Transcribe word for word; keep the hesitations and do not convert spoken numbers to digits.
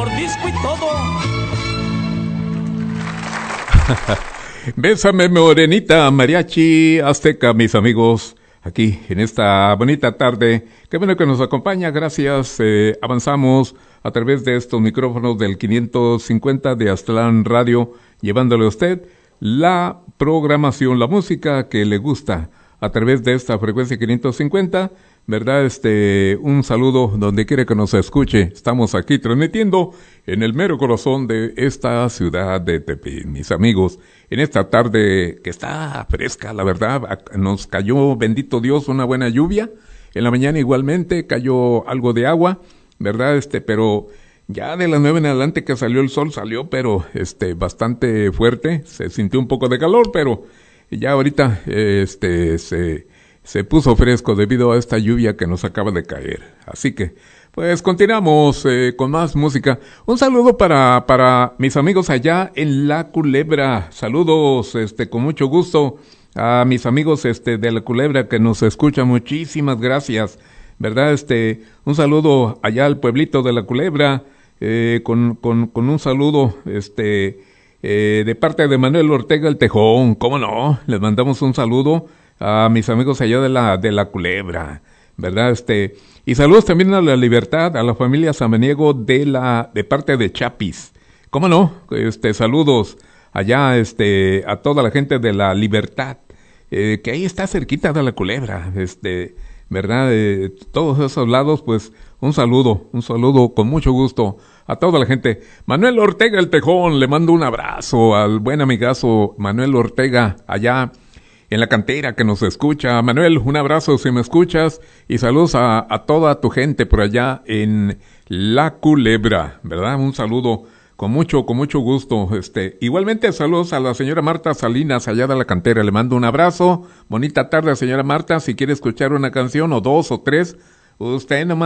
mordisco y todo. Bésame, morenita, mariachi azteca, mis amigos, aquí en esta bonita tarde. Qué bueno que nos acompaña, gracias. Eh, avanzamos a través de estos micrófonos del quinientos cincuenta de Aztlán Radio, llevándole a usted la programación, la música que le gusta a través de esta frecuencia quinientos cincuenta, ¿verdad? Este, un saludo donde quiera que nos escuche. Estamos aquí transmitiendo en el mero corazón de esta ciudad de Tepic, mis amigos. En esta tarde que está fresca, la verdad, nos cayó, bendito Dios, una buena lluvia. En la mañana igualmente cayó algo de agua, ¿verdad? Este, pero ya de las nueve en adelante que salió el sol, salió, pero este, bastante fuerte. Se sintió un poco de calor, pero ya ahorita, este, se, se puso fresco debido a esta lluvia que nos acaba de caer. Así que, pues continuamos eh, con más música. Un saludo para, para mis amigos allá en La Culebra. Saludos, este, con mucho gusto a mis amigos, este, de La Culebra que nos escuchan. Muchísimas gracias, ¿verdad? Este, un saludo allá al pueblito de La Culebra, eh, con, con, con un saludo, este, eh, de parte de Manuel Ortega el Tejón. ¿Cómo no? Les mandamos un saludo a mis amigos allá de la, de La Culebra, ¿verdad? Este, y saludos también a La Libertad, a la familia Samaniego de la, de parte de Chapis. ¿Cómo no? Este, saludos allá, este, a toda la gente de La Libertad, eh, que ahí está cerquita de La Culebra, este, ¿verdad? Eh, todos esos lados, pues, un saludo, un saludo con mucho gusto a toda la gente. Manuel Ortega el Tejón, le mando un abrazo al buen amigazo Manuel Ortega, allá en La Cantera, que nos escucha. Manuel, un abrazo si me escuchas, y saludos a, a toda tu gente por allá en La Culebra, ¿verdad? Un saludo con mucho, con mucho gusto. Este, igualmente saludos a la señora Marta Salinas, allá de La Cantera. Le mando un abrazo. Bonita tarde, señora Marta. Si quiere escuchar una canción, o dos, o tres, usted nomás